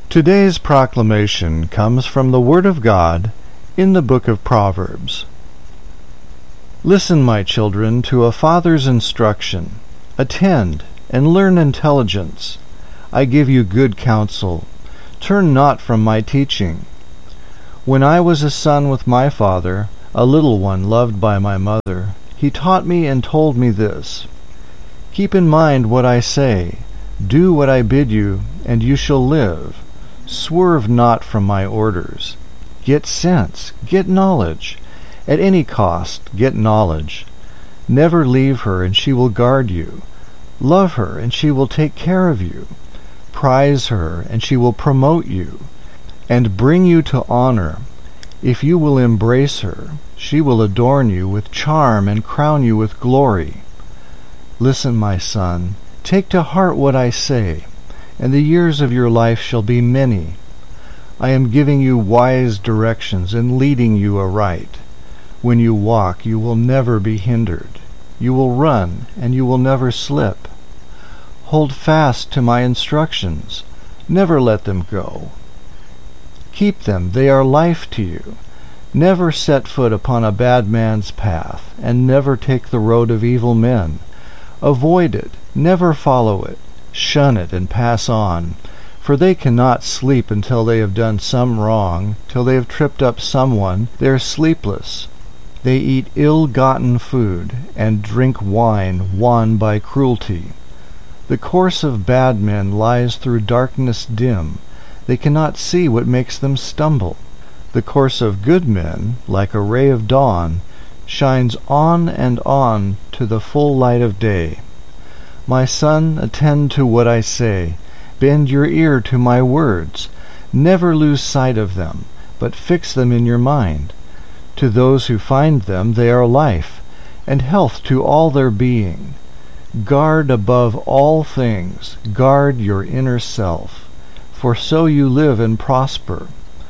Today's proclamation comes from the Word of God in the book of Proverbs. Listen, my children, to a father's instruction. Attend and learn intelligence. I give you good counsel. Turn not from my teaching. When I was a son with my father, a little one loved by my mother, he taught me and told me this: Keep in mind what I say. Do what I bid you, and you shall live. Swerve not from my orders. Get sense, get knowledge. At any cost, get knowledge. Never leave her, and she will guard you. Love her, and she will take care of you. Prize her, and she will promote you, and bring you to honor. If you will embrace her, she will adorn you with charm and crown you with glory. Listen, my son, take to heart what I say, and the years of your life shall be many. I am giving you wise directions and leading you aright. When you walk, you will never be hindered. You will run, and you will never slip. Hold fast to my instructions. Never let them go. Keep them, they are life to you. Never set foot upon a bad man's path, and never take the road of evil men. Avoid it, never follow it. Shun it and pass on, for they cannot sleep until they have done some wrong, till they have tripped up someone. They are sleepless. They eat ill-gotten food, and drink wine won by cruelty. The course of bad men lies through darkness dim. They cannot see what makes them stumble. The course of good men, like a ray of dawn, shines on and on to the full light of day. My son, attend to what I say. Bend your ear to my words. Never lose sight of them, but fix them in your mind. To those who find them they are life, and health to all their being. Guard above all things, guard your inner self, for so you live and prosper.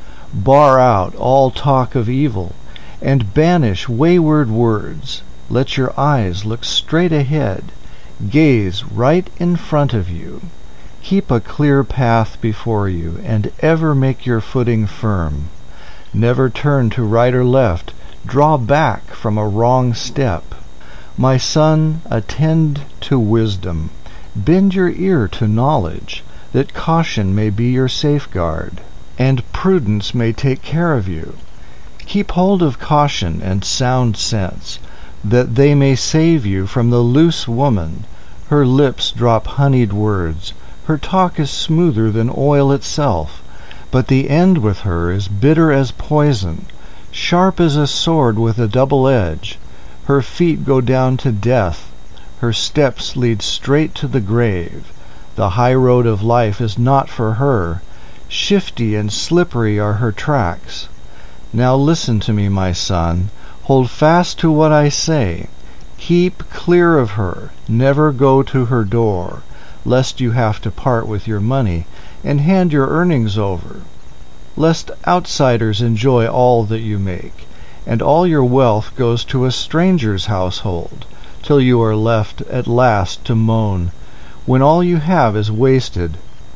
Bar out all talk of evil, and banish wayward words. Let your eyes look straight ahead. Gaze right in front of you. Keep a clear path before you, and ever make your footing firm. Never turn to right or left. Draw back from a wrong step. My son, attend to wisdom. Bend your ear to knowledge, that caution may be your safeguard, and prudence may take care of you. Keep hold of caution and sound sense, that they may save you from the loose woman. Her lips drop honeyed words. Her talk is smoother than oil itself, but the end with her is bitter as poison, sharp as a sword with a double edge. Her feet go down to death. Her steps lead straight to the grave. The high road of life is not for her. Shifty and slippery are her tracks. Now listen to me, my son. Hold fast to what I say. Keep clear of her. Never go to her door, lest you have to part with your money and hand your earnings over, lest outsiders enjoy all that you make, and all your wealth goes to a stranger's household, till you are left at last to moan, when all you have is wasted.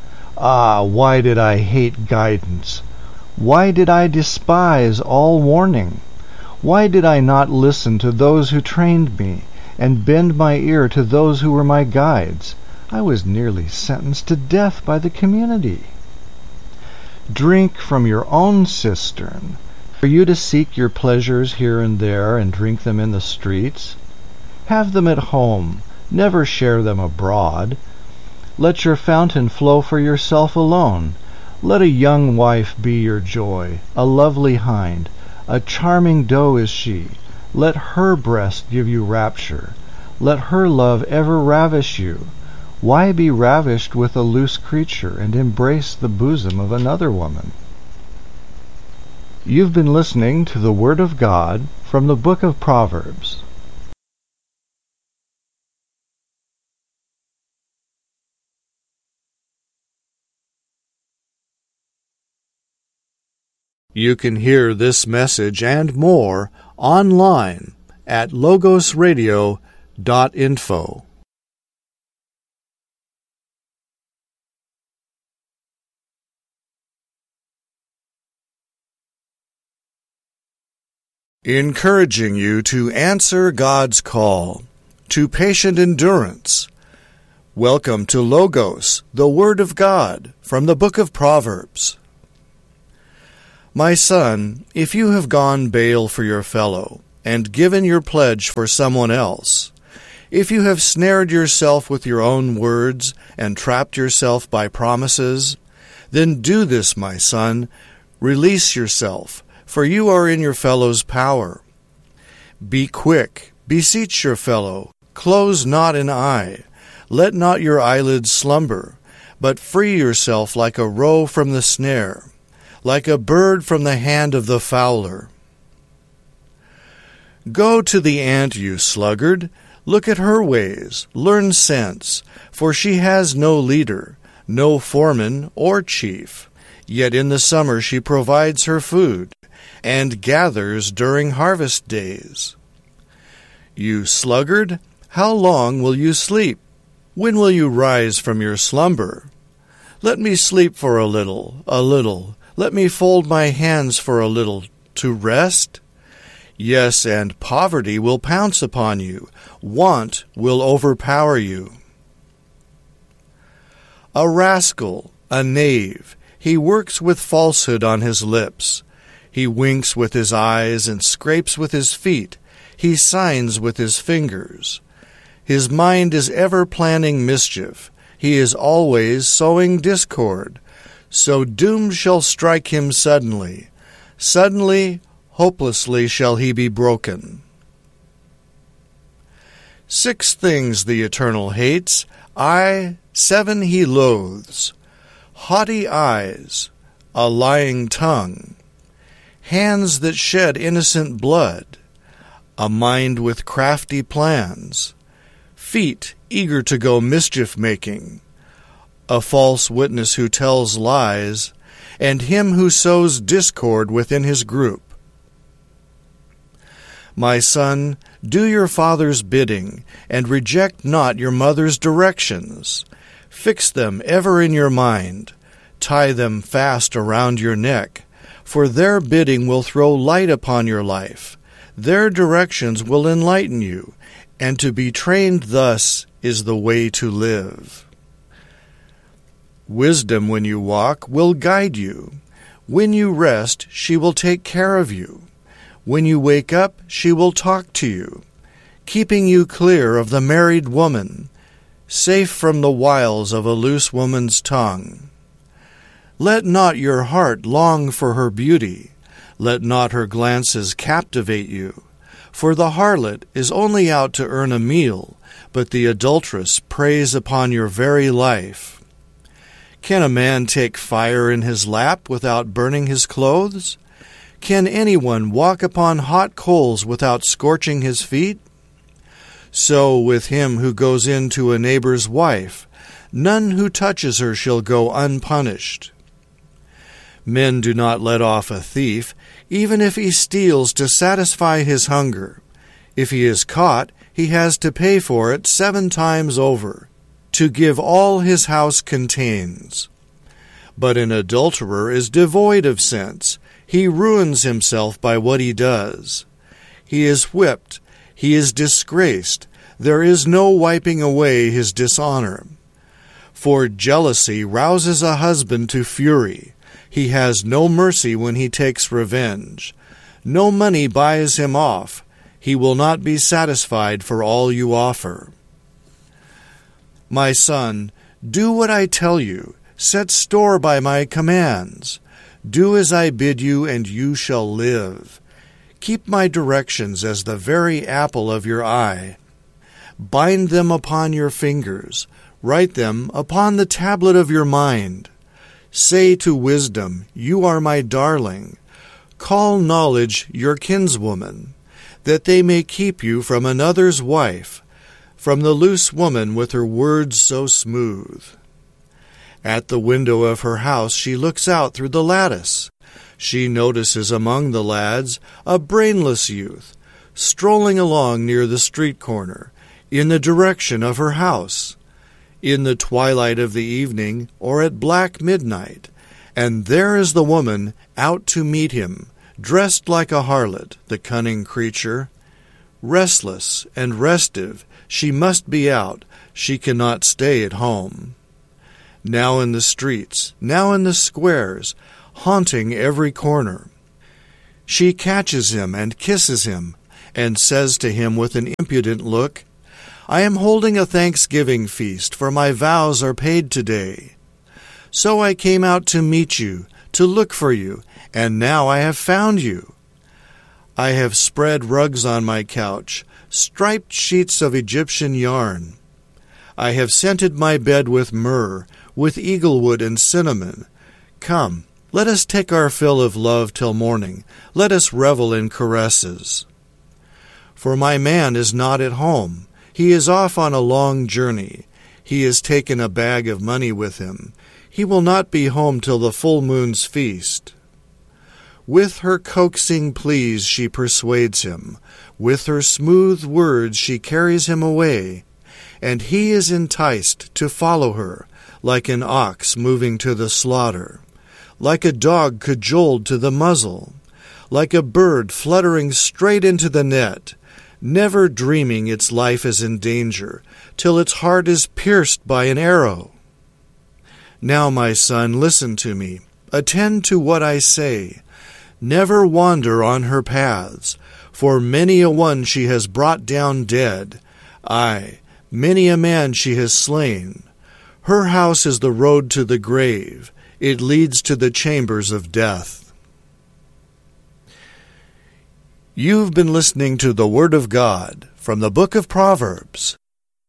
Ah, why did I hate guidance? Why did I despise all warning? Why did I not listen to those who trained me, and bend my ear to those who were my guides? I was nearly sentenced to death by the community. Drink from your own cistern. For you to seek your pleasures here and there, and drink them in the streets? Have them at home, never share them abroad. Let your fountain flow for yourself alone. Let a young wife be your joy, a lovely hind. A charming doe is she. Let her breast give you rapture. Let her love ever ravish you. Why be ravished with a loose creature, and embrace the bosom of another woman? You've been listening to the Word of God from the book of Proverbs. You can hear this message and more online at logosradio.info. encouraging you to answer God's call, to patient endurance. Welcome to Logos, the Word of God, from the book of Proverbs. My son, if you have gone bail for your fellow, and given your pledge for someone else, if you have snared yourself with your own words and trapped yourself by promises, then do this, my son, release yourself, for you are in your fellow's power. Be quick, beseech your fellow, close not an eye, let not your eyelids slumber, but free yourself like a roe from the snare, like a bird from the hand of the fowler. Go to the ant, you sluggard, look at her ways, learn sense, for she has no leader, no foreman or chief, yet in the summer she provides her food, and gathers during harvest days. You sluggard, how long will you sleep? When will you rise from your slumber? Let me sleep for a little, let me fold my hands for a little, to rest? Yes, and poverty will pounce upon you, want will overpower you. A rascal, a knave, he works with falsehood on his lips. He winks with his eyes and scrapes with his feet. He signs with his fingers. His mind is ever planning mischief. He is always sowing discord. So doom shall strike him suddenly. Suddenly, hopelessly shall he be broken. 6 things the Eternal hates, 7 he loathes: haughty eyes, a lying tongue, hands that shed innocent blood, a mind with crafty plans, feet eager to go mischief-making, a false witness who tells lies, and him who sows discord within his group. My son, do your father's bidding, and reject not your mother's directions. Fix them ever in your mind. Tie them fast around your neck, for their bidding will throw light upon your life. Their directions will enlighten you, and to be trained thus is the way to live. Wisdom, when you walk, will guide you. When you rest, she will take care of you. When you wake up, she will talk to you, keeping you clear of the married woman, safe from the wiles of a loose woman's tongue. Let not your heart long for her beauty. Let not her glances captivate you. For the harlot is only out to earn a meal, but the adulteress preys upon your very life. Can a man take fire in his lap without burning his clothes? Can anyone walk upon hot coals without scorching his feet? So with him who goes in to a neighbor's wife, none who touches her shall go unpunished. Men do not let off a thief, even if he steals to satisfy his hunger. If he is caught, he has to pay for it 7 times over, to give all his house contains. But an adulterer is devoid of sense. He ruins himself by what he does. He is whipped. He is disgraced. There is no wiping away his dishonor. For jealousy rouses a husband to fury. He has no mercy when he takes revenge. No money buys him off. He will not be satisfied for all you offer. My son, do what I tell you. Set store by my commands. Do as I bid you, and you shall live. Keep my directions as the very apple of your eye. Bind them upon your fingers. Write them upon the tablet of your mind. Say to wisdom, you are my darling. Call knowledge your kinswoman, that they may keep you from another's wife, from the loose woman with her words so smooth. At the window of her house she looks out through the lattice. She notices among the lads a brainless youth, strolling along near the street corner, in the direction of her house, in the twilight of the evening or at black midnight, and there is the woman out to meet him, dressed like a harlot, the cunning creature. Restless and restive, she must be out, she cannot stay at home. Now in the streets, now in the squares, haunting every corner. She catches him and kisses him, and says to him with an impudent look, I am holding a Thanksgiving feast, for my vows are paid today. So I came out to meet you, to look for you, and now I have found you. I have spread rugs on my couch, striped sheets of Egyptian yarn. I have scented my bed with myrrh, with eaglewood and cinnamon. Come, let us take our fill of love till morning. Let us revel in caresses. For my man is not at home. He is off on a long journey. He has taken a bag of money with him. He will not be home till the full moon's feast. With her coaxing pleas she persuades him. With her smooth words she carries him away. And he is enticed to follow her, like an ox moving to the slaughter, like a dog cajoled to the muzzle, like a bird fluttering straight into the net, never dreaming its life is in danger, till its heart is pierced by an arrow. Now, my son, listen to me. Attend to what I say. Never wander on her paths, for many a one she has brought down dead. Aye, many a man she has slain. Her house is the road to the grave. It leads to the chambers of death. You've been listening to the Word of God from the book of Proverbs.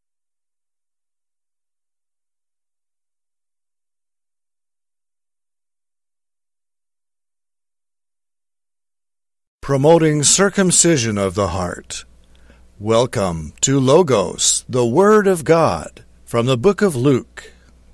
Promoting circumcision of the heart. Welcome to Logos, the Word of God, from the book of Luke.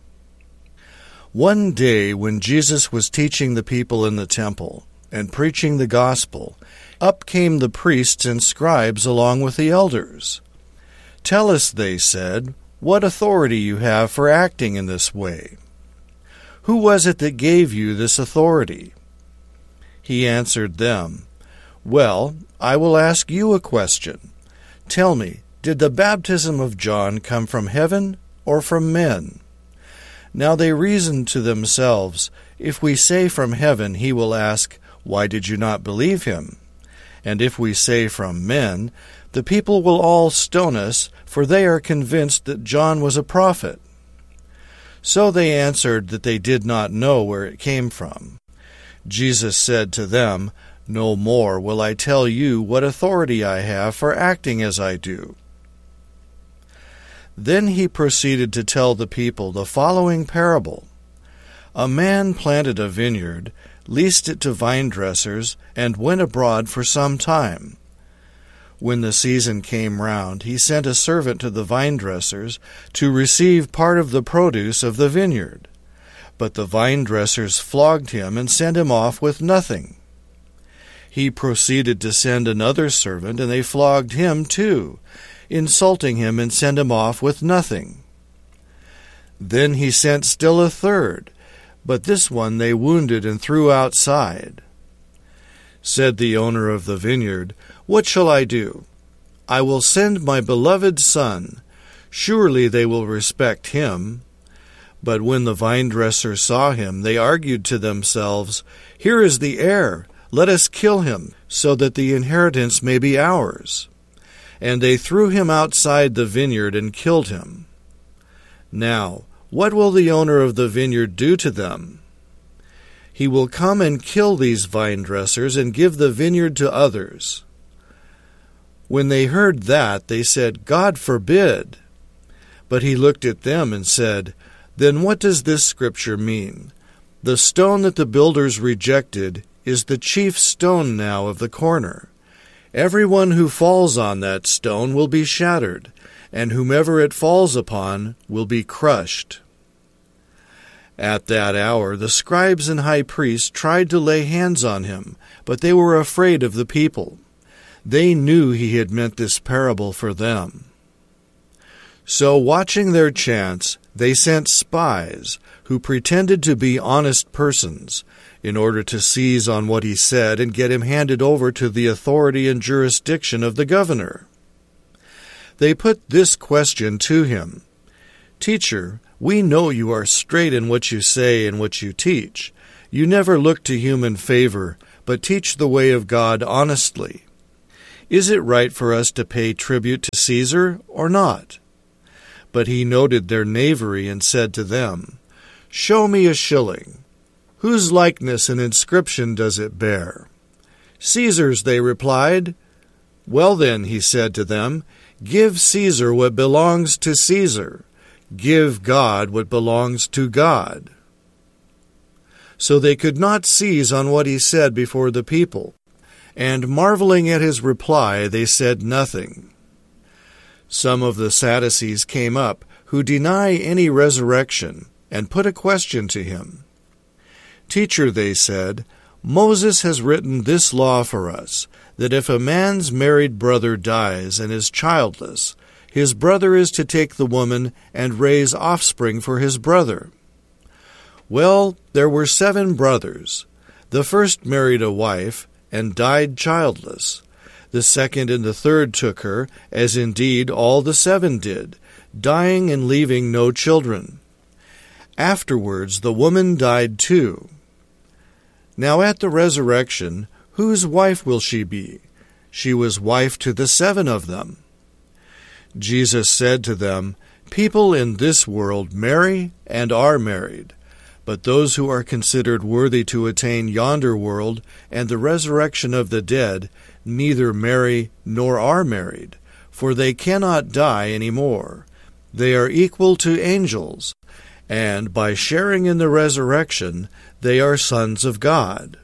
One day when Jesus was teaching the people in the temple and preaching the gospel, up came the priests and scribes along with the elders. Tell us, they said, what authority you have for acting in this way. Who was it that gave you this authority? He answered them, Well, I will ask you a question. Tell me, did the baptism of John come from heaven or from men? Now they reasoned to themselves, If we say from heaven, he will ask, Why did you not believe him? And if we say from men, the people will all stone us, for they are convinced that John was a prophet. So they answered that they did not know where it came from. Jesus said to them, No more will I tell you what authority I have for acting as I do. Then he proceeded to tell the people the following parable. A man planted a vineyard, leased it to vine dressers, and went abroad for some time. When the season came round, he sent a servant to the vine dressers to receive part of the produce of the vineyard. But the vine dressers flogged him and sent him off with nothing. He proceeded to send another servant, and they flogged him too, insulting him and sent him off with nothing. Then he sent still a third, but this one they wounded and threw outside. Said the owner of the vineyard, What shall I do? I will send my beloved son. Surely they will respect him. But when the vine dressers saw him, they argued to themselves, Here is the heir. Let us kill him, so that the inheritance may be ours. And they threw him outside the vineyard and killed him. Now, what will the owner of the vineyard do to them? He will come and kill these vine dressers and give the vineyard to others. When they heard that, they said, God forbid. But he looked at them and said, Then what does this scripture mean? The stone that the builders rejected is the chief stone now of the corner. Everyone who falls on that stone will be shattered, and whomever it falls upon will be crushed. At that hour the scribes and high priests tried to lay hands on him, but they were afraid of the people. They knew he had meant this parable for them. So, watching their chance, They sent spies who pretended to be honest persons in order to seize on what he said and get him handed over to the authority and jurisdiction of the governor. They put this question to him: "Teacher, we know you are straight in what you say and what you teach. You never look to human favor, but teach the way of God honestly. Is it right for us to pay tribute to Caesar or not?" But he noted their knavery and said to them, "Show me a shilling. Whose likeness and inscription does it bear?" "Caesar's," they replied. "Well then," he said to them, "give Caesar what belongs to Caesar. Give God what belongs to God." So they could not seize on what he said before the people, and marveling at his reply, they said nothing. Some of the Sadducees came up, who deny any resurrection, and put a question to him. "Teacher," they said, "Moses has written this law for us, that if a man's married brother dies and is childless, his brother is to take the woman and raise offspring for his brother. Well, there were 7 brothers. The first married a wife and died childless. The second and the third took her, as indeed all the 7 did, dying and leaving no children. Afterwards the woman died too. Now at the resurrection, whose wife will she be? She was wife to the 7 of them." Jesus said to them, "People in this world marry and are married, but those who are considered worthy to attain yonder world and the resurrection of the dead neither marry nor are married, for they cannot die any more. They are equal to angels, and by sharing in the resurrection, they are sons of God.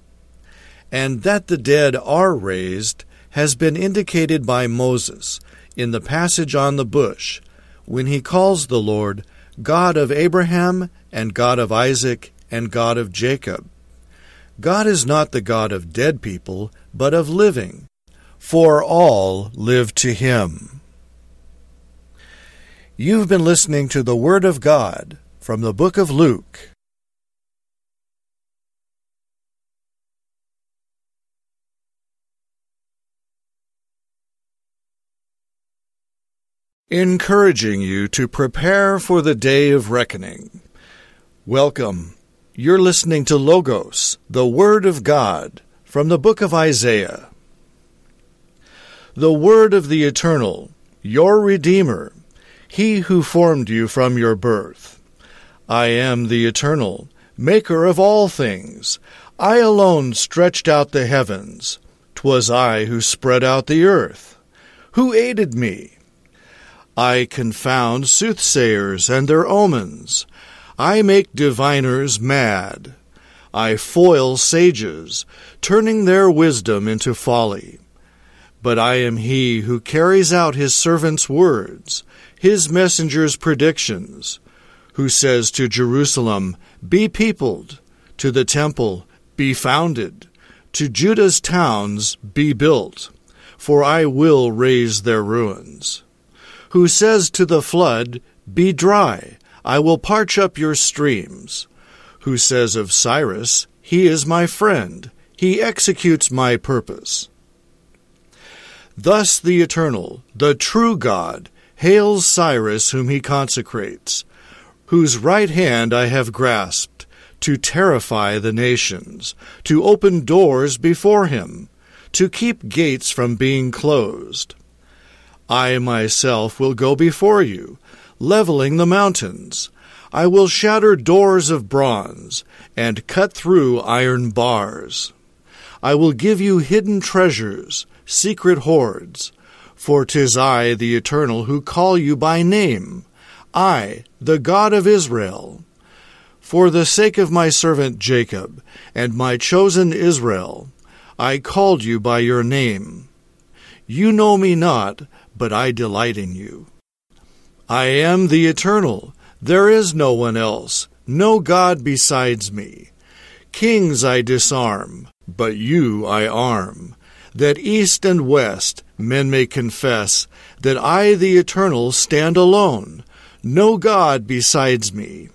And that the dead are raised has been indicated by Moses in the passage on the bush, when he calls the Lord God of Abraham and God of Isaac and God of Jacob. God is not the God of dead people, but of living, for all live to him." You've been listening to the Word of God from the book of Luke. Encouraging you to prepare for the day of reckoning. Welcome. You're listening to Logos, the Word of God, from the book of Isaiah. The Word of the Eternal, your Redeemer, He who formed you from your birth. I am the Eternal, Maker of all things. I alone stretched out the heavens. 'Twas I who spread out the earth. Who aided me? I confound soothsayers and their omens. I make diviners mad. I foil sages, turning their wisdom into folly. But I am he who carries out his servant's words, his messenger's predictions, who says to Jerusalem, "Be peopled," to the temple, "Be founded," to Judah's towns, "Be built," for I will raise their ruins. Who says to the flood, "Be dry," I will parch up your streams. Who says of Cyrus, "He is my friend, he executes my purpose." Thus the Eternal, the true God, hails Cyrus whom he consecrates, whose right hand I have grasped, to terrify the nations, to open doors before him, to keep gates from being closed. I myself will go before you, leveling the mountains. I will shatter doors of bronze, and cut through iron bars. I will give you hidden treasures, secret hoards, for 'tis I, the Eternal, who call you by name, I, the God of Israel. For the sake of my servant Jacob, and my chosen Israel, I called you by your name. You know me not, but I delight in you. I am the Eternal. There is no one else, no God besides me. Kings I disarm, but you I arm, that east and west men may confess that I, the Eternal, stand alone. no God besides me.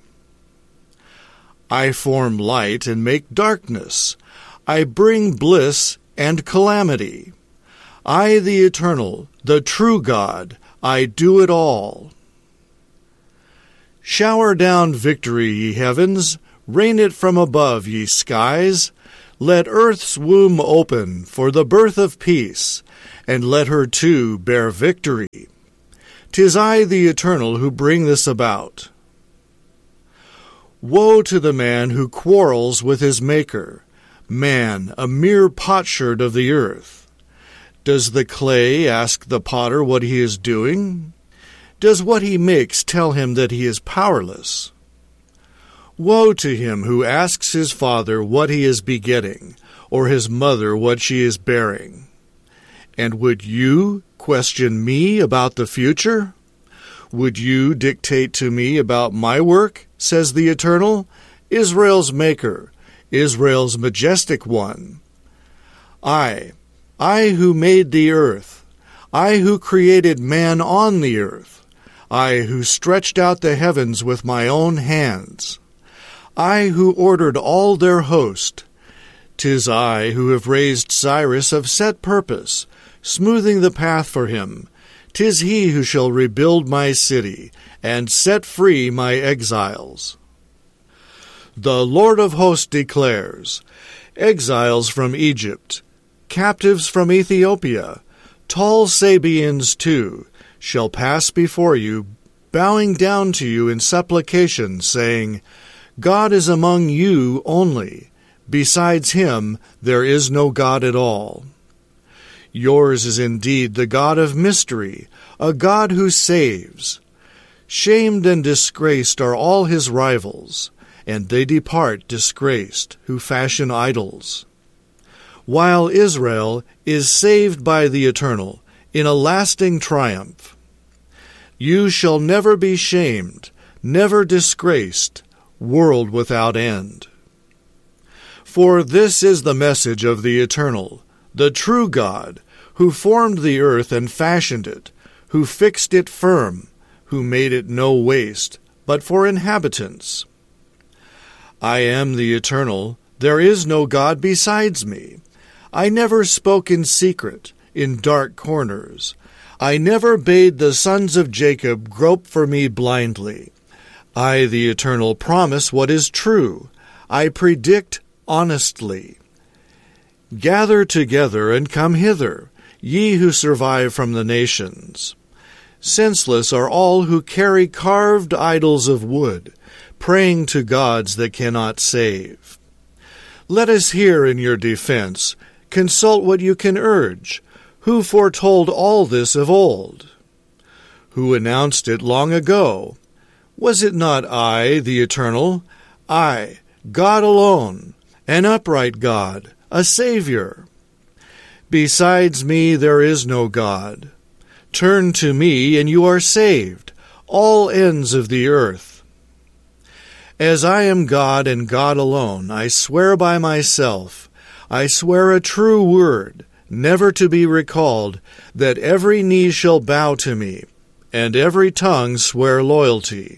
I form light and make darkness. I bring bliss and calamity. I, the Eternal, the true God, I do it all. Shower down victory, ye heavens, rain it from above, ye skies. Let earth's womb open for the birth of peace, and let her too bear victory. 'Tis I, the Eternal, who bring this about. Woe to the man who quarrels with his Maker, man, a mere potsherd of the earth. Does the clay ask the potter what he is doing? Does what he makes tell him that he is powerless? Woe to him who asks his father what he is begetting, or his mother what she is bearing. And would you question me about the future? Would you dictate to me about my work, says the Eternal, Israel's Maker, Israel's Majestic One? I who made the earth, I who created man on the earth, I who stretched out the heavens with my own hands, I who ordered all their host. 'Tis I who have raised Cyrus of set purpose, smoothing the path for him. 'Tis he who shall rebuild my city, and set free my exiles. The Lord of hosts declares, exiles from Egypt, captives from Ethiopia, tall Sabeans too, shall pass before you, bowing down to you in supplication, saying, God is among you only. Besides him there is no God at all. Yours is indeed the God of mystery, a God who saves. Shamed and disgraced are all his rivals, and they depart disgraced, who fashion idols. While Israel is saved by the Eternal, in a lasting triumph. You shall never be shamed, never disgraced, world without end. For this is the message of the Eternal, the true God, who formed the earth and fashioned it, who fixed it firm, who made it no waste, but for inhabitants. I am the Eternal, there is no God besides me. I never spoke in secret, in dark corners. I never bade the sons of Jacob grope for me blindly. I, the Eternal, promise what is true. I predict honestly. Gather together and come hither, ye who survive from the nations. Senseless are all who carry carved idols of wood, praying to gods that cannot save. Let us hear in your defense. Consult what you can urge. Who foretold all this of old? Who announced it long ago? Was it not I, the Eternal? I, God alone, an upright God, a Savior. Besides me there is no God. Turn to me, and you are saved, all ends of the earth. As I am God and God alone, I swear by myself, I swear a true word, never to be recalled, that every knee shall bow to me, and every tongue swear loyalty.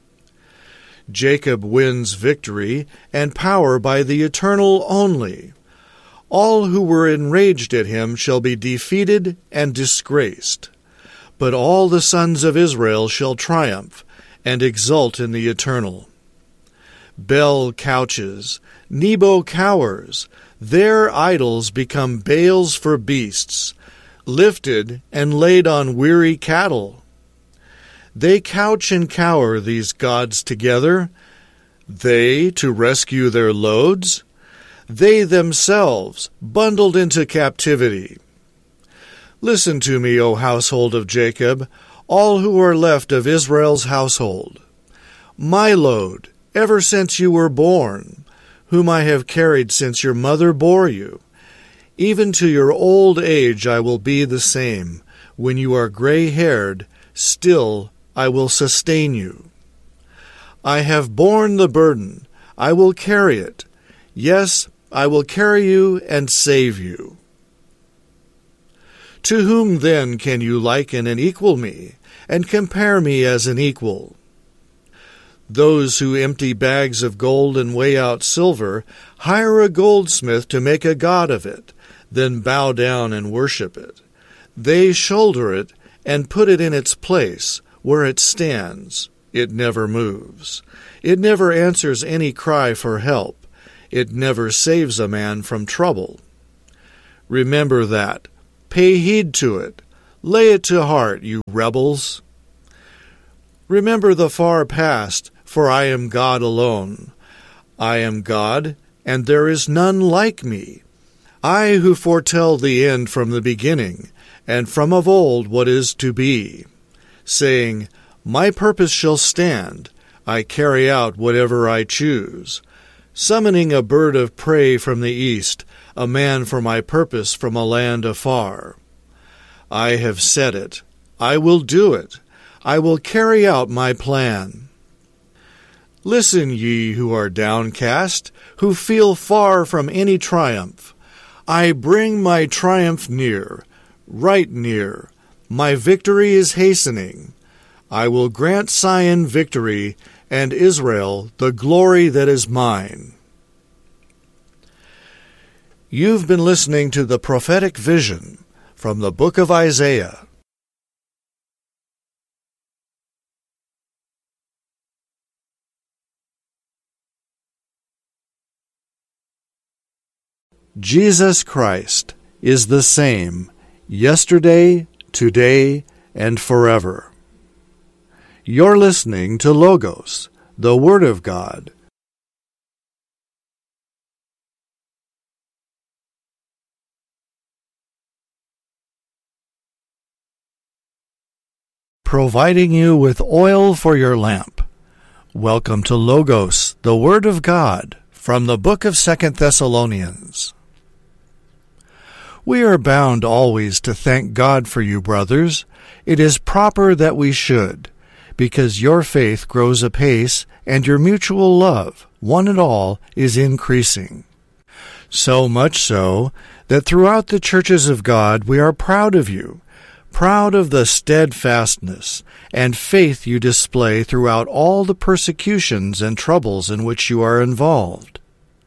Jacob wins victory and power by the Eternal only. All who were enraged at him shall be defeated and disgraced. But all the sons of Israel shall triumph and exult in the Eternal. Bel couches, Nebo cowers, their idols become bales for beasts, lifted and laid on weary cattle. They couch and cower, these gods together, they to rescue their loads, they themselves bundled into captivity. Listen to me, O household of Jacob, all who are left of Israel's household. My load, ever since you were born, whom I have carried since your mother bore you. Even to your old age I will be the same. When you are gray-haired, still I will sustain you. I have borne the burden. I will carry it. Yes, I will carry you and save you. To whom then can you liken and equal me, and compare me as an equal? Those who empty bags of gold and weigh out silver hire a goldsmith to make a god of it, then bow down and worship it. They shoulder it and put it in its place, where it stands. It never moves. It never answers any cry for help. It never saves a man from trouble. Remember that. Pay heed to it. Lay it to heart, you rebels. Remember the far past, for I am God alone. I am God, and there is none like me. I who foretell the end from the beginning, and from of old what is to be, saying, My purpose shall stand, I carry out whatever I choose, summoning a bird of prey from the east, a man for my purpose from a land afar. I have said it, I will do it, I will carry out my plan. Listen, ye who are downcast, who feel far from any triumph. I bring my triumph near, right near. My victory is hastening. I will grant Zion victory, and Israel the glory that is mine. You've been listening to the prophetic vision from the book of Isaiah. Jesus Christ is the same yesterday, today, and forever. You're listening to Logos, the Word of God. Providing you with oil for your lamp. Welcome to Logos, the Word of God, from the book of 2 Thessalonians. We are bound always to thank God for you, brothers. It is proper that we should, because your faith grows apace, and your mutual love, one and all, is increasing. So much so that throughout the churches of God we are proud of you, proud of the steadfastness and faith you display throughout all the persecutions and troubles in which you are involved.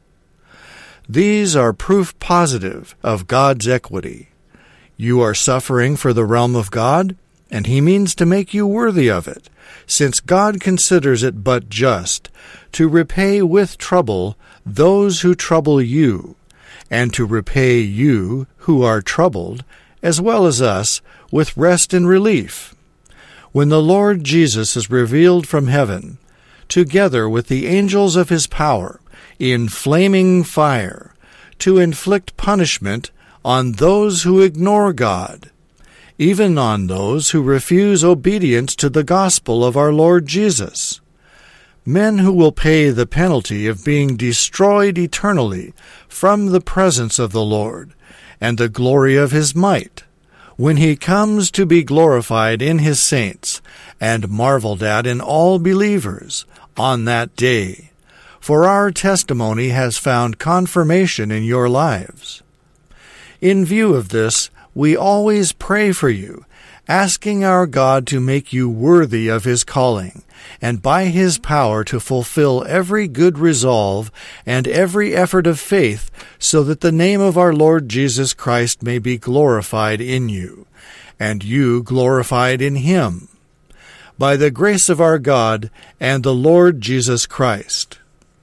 These are proof positive of God's equity. You are suffering for the realm of God, and He means to make you worthy of it, since God considers it but just to repay with trouble those who trouble you, and to repay you who are troubled, as well as us, with rest and relief. When the Lord Jesus is revealed from heaven, together with the angels of His power, in flaming fire, to inflict punishment on those who ignore God, even on those who refuse obedience to the gospel of our Lord Jesus. Men who will pay the penalty of being destroyed eternally from the presence of the Lord and the glory of His might, when He comes to be glorified in His saints and marveled at in all believers on that day. For our testimony has found confirmation in your lives. In view of this, we always pray for you, asking our God to make you worthy of His calling, and by His power to fulfill every good resolve and every effort of faith, so that the name of our Lord Jesus Christ may be glorified in you, and you glorified in Him, by the grace of our God and the Lord Jesus Christ.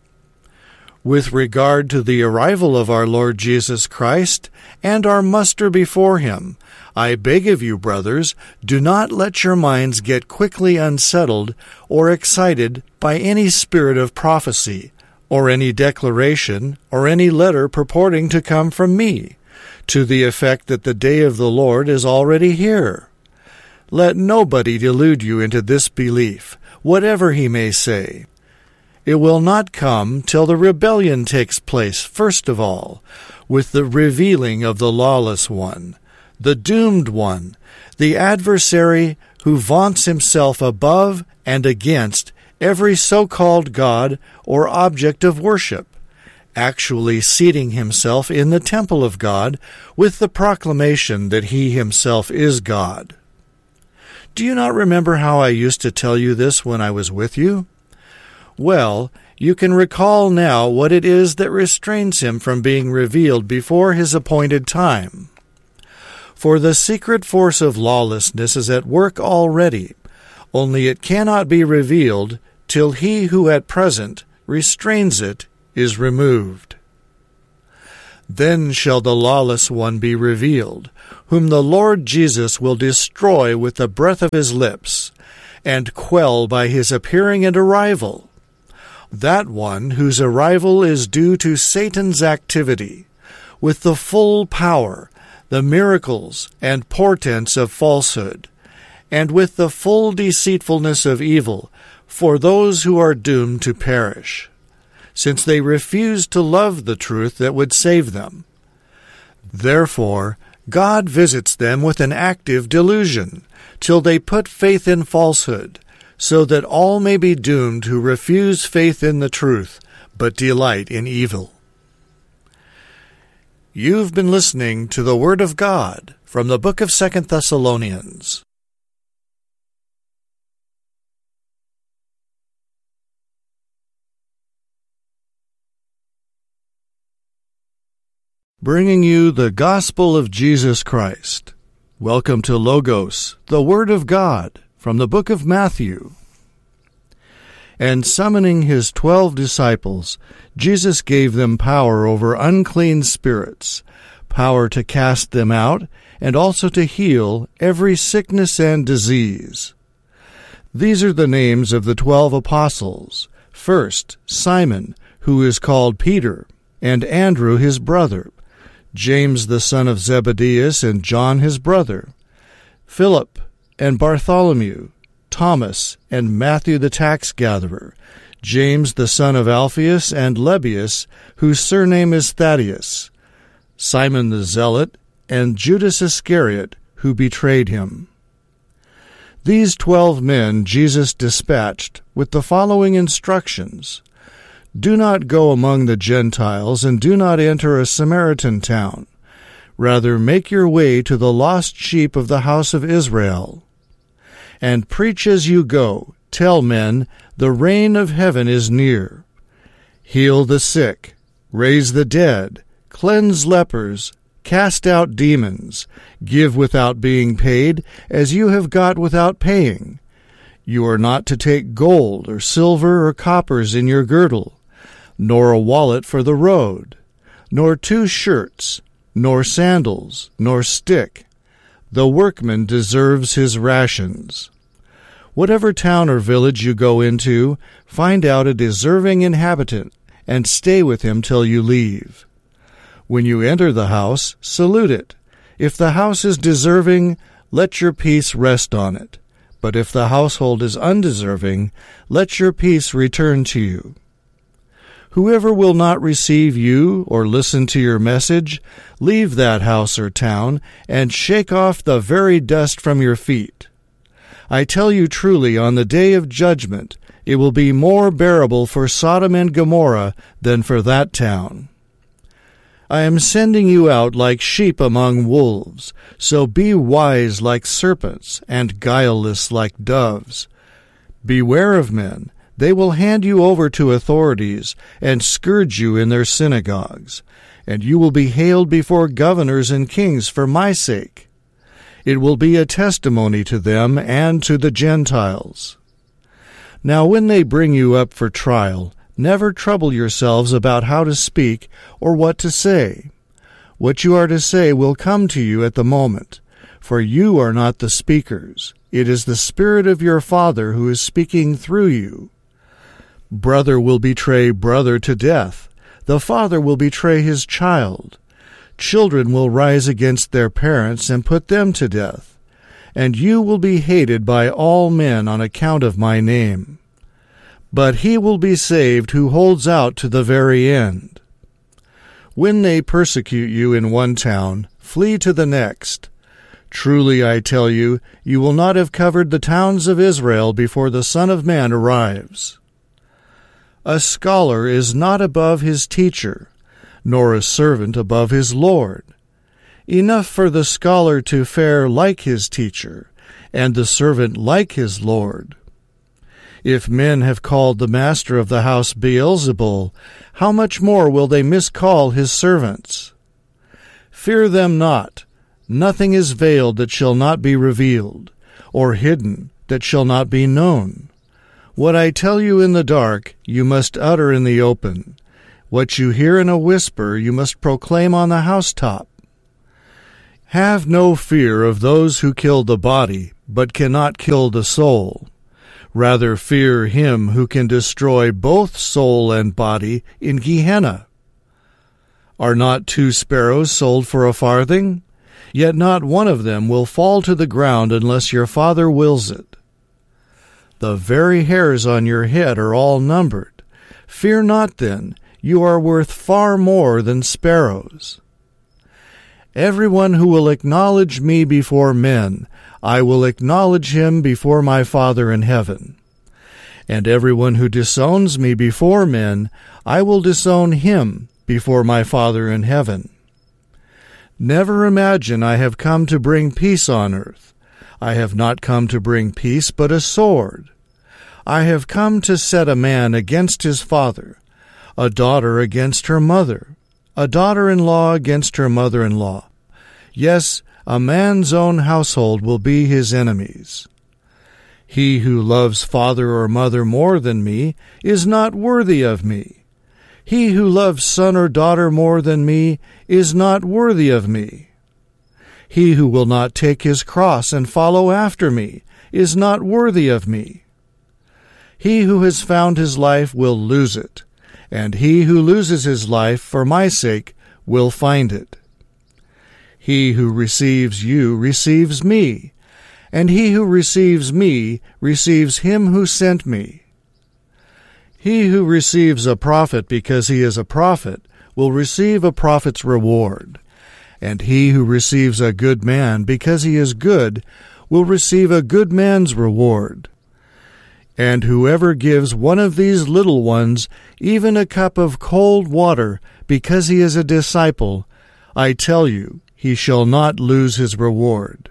With regard to the arrival of our Lord Jesus Christ and our muster before Him, I beg of you, brothers, do not let your minds get quickly unsettled or excited by any spirit of prophecy, or any declaration, or any letter purporting to come from me, to the effect that the day of the Lord is already here. Let nobody delude you into this belief, whatever he may say. It will not come till the rebellion takes place, first of all, with the revealing of the lawless one, the doomed one, the adversary who vaunts himself above and against every so-called God or object of worship, actually seating himself in the temple of God with the proclamation that he himself is God. Do you not remember how I used to tell you this when I was with you? Well, you can recall now what it is that restrains him from being revealed before his appointed time. For the secret force of lawlessness is at work already, only it cannot be revealed till he who at present restrains it is removed. Then shall the lawless one be revealed, whom the Lord Jesus will destroy with the breath of his lips, and quell by his appearing and arrival. That one whose arrival is due to Satan's activity, with the full power, the miracles and portents of falsehood, and with the full deceitfulness of evil, for those who are doomed to perish, since they refuse to love the truth that would save them. Therefore, God visits them with an active delusion, till they put faith in falsehood, so that all may be doomed who refuse faith in the truth, but delight in evil. You've been listening to the Word of God from the book of 2 Thessalonians. Bringing you the gospel of Jesus Christ. Welcome to Logos, the Word of God, from the book of Matthew. And summoning his 12 disciples, Jesus gave them power over unclean spirits, power to cast them out, and also to heal every sickness and disease. These are the names of the 12 apostles. First, Simon, who is called Peter, and Andrew his brother, James the son of Zebedee and John his brother, Philip and Bartholomew, Thomas and Matthew the tax gatherer, James the son of Alphaeus and Lebbaeus, whose surname is Thaddeus, Simon the zealot, and Judas Iscariot, who betrayed him. These 12 men Jesus dispatched with the following instructions: Do not go among the Gentiles, and do not enter a Samaritan town. Rather, make your way to the lost sheep of the house of Israel. And preach as you go. Tell men, the reign of heaven is near. Heal the sick, raise the dead, cleanse lepers, cast out demons, give without being paid, as you have got without paying. You are not to take gold or silver or coppers in your girdle, nor a wallet for the road, nor 2 shirts, nor sandals, nor stick. The workman deserves his rations. Whatever town or village you go into, find out a deserving inhabitant, and stay with him till you leave. When you enter the house, salute it. If the house is deserving, let your peace rest on it. But if the household is undeserving, let your peace return to you. Whoever will not receive you or listen to your message, leave that house or town, and shake off the very dust from your feet. I tell you truly, on the day of judgment, it will be more bearable for Sodom and Gomorrah than for that town. I am sending you out like sheep among wolves, so be wise like serpents and guileless like doves. Beware of men. They will hand you over to authorities and scourge you in their synagogues, and you will be haled before governors and kings for my sake. It will be a testimony to them and to the Gentiles. Now when they bring you up for trial, never trouble yourselves about how to speak or what to say. What you are to say will come to you at the moment, for you are not the speakers. It is the Spirit of your Father who is speaking through you. Brother will betray brother to death. The father will betray his child. Children will rise against their parents and put them to death. And you will be hated by all men on account of my name. But he will be saved who holds out to the very end. When they persecute you in one town, flee to the next. Truly I tell you, you will not have covered the towns of Israel before the Son of Man arrives. A scholar is not above his teacher, nor a servant above his Lord. Enough for the scholar to fare like his teacher, and the servant like his Lord. If men have called the master of the house Beelzebul, how much more will they miscall his servants? Fear them not. Nothing is veiled that shall not be revealed, or hidden that shall not be known. What I tell you in the dark, you must utter in the open. What you hear in a whisper, you must proclaim on the housetop. Have no fear of those who kill the body, but cannot kill the soul. Rather fear him who can destroy both soul and body in Gehenna. Are not 2 sparrows sold for a farthing? Yet not one of them will fall to the ground unless your Father wills it. The very hairs on your head are all numbered. Fear not then, you are worth far more than sparrows. Everyone who will acknowledge me before men, I will acknowledge him before my Father in heaven. And everyone who disowns me before men, I will disown him before my Father in heaven. Never imagine I have come to bring peace on earth. I have not come to bring peace, but a sword. I have come to set a man against his father, a daughter against her mother, a daughter-in-law against her mother-in-law. Yes, a man's own household will be his enemies. He who loves father or mother more than me is not worthy of me. He who loves son or daughter more than me is not worthy of me. He who will not take his cross and follow after me is not worthy of me. He who has found his life will lose it, and he who loses his life for my sake will find it. He who receives you receives me, and he who receives me receives him who sent me. He who receives a prophet because he is a prophet will receive a prophet's reward, and he who receives a good man because he is good will receive a good man's reward. And whoever gives one of these little ones even a cup of cold water because he is a disciple, I tell you, he shall not lose his reward.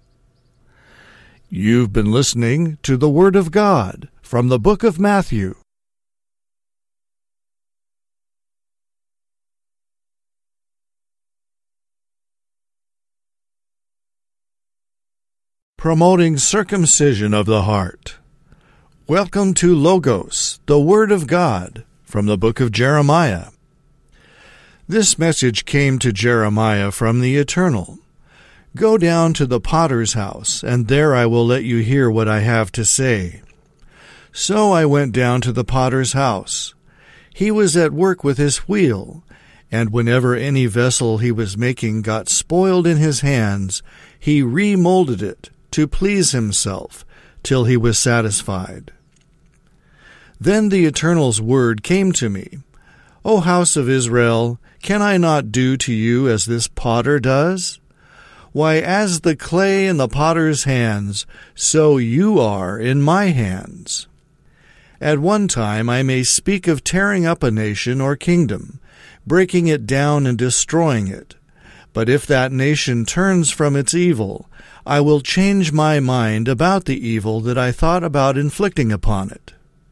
You've been listening to the Word of God from the book of Matthew. Promoting circumcision of the heart. Welcome to Logos, the Word of God, from the book of Jeremiah. This message came to Jeremiah from the Eternal. Go down to the potter's house, and there I will let you hear what I have to say. So I went down to the potter's house. He was at work with his wheel, and whenever any vessel he was making got spoiled in his hands, he remolded it to please himself, till he was satisfied. Then the Eternal's word came to me, O house of Israel, can I not do to you as this potter does? Why, as the clay in the potter's hands, so you are in my hands. At one time I may speak of tearing up a nation or kingdom, breaking it down and destroying it. But if that nation turns from its evil, I will change my mind about the evil that I thought about inflicting upon it.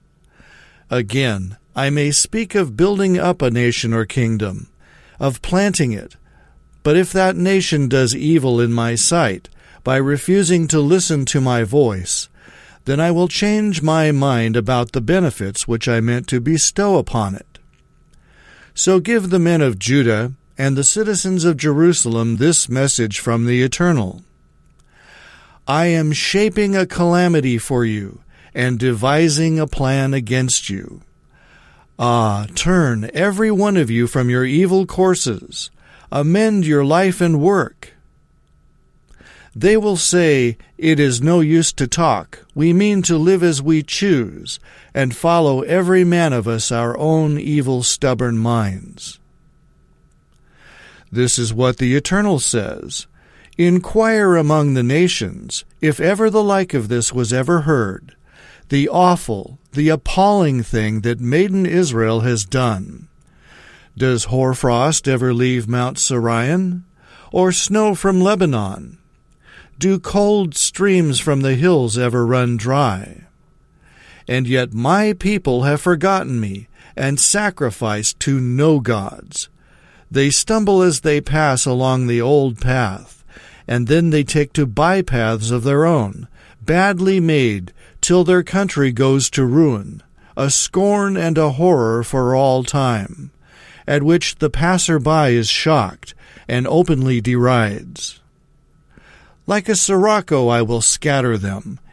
Again, I may speak of building up a nation or kingdom, of planting it. But if that nation does evil in my sight, by refusing to listen to my voice, then I will change my mind about the benefits which I meant to bestow upon it. So give the men of Judah and the citizens of Jerusalem this message from the Eternal. I am shaping a calamity for you, and devising a plan against you. Ah, turn, every one of you, from your evil courses. Amend your life and work. They will say, It is no use to talk. We mean to live as we choose, and follow every man of us our own evil, stubborn minds. This is what the Eternal says. Inquire among the nations, if ever the like of this was ever heard, the awful, the appalling thing that maiden Israel has done. Does hoarfrost ever leave Mount Sirion, or snow from Lebanon? Do cold streams from the hills ever run dry? And yet my people have forgotten me, and sacrificed to no gods. They stumble as they pass along the old path, and then they take to bypaths of their own, badly made, till their country goes to ruin, a scorn and a horror for all time, at which the passer-by is shocked, and openly derides. Like a sirocco I will scatter them,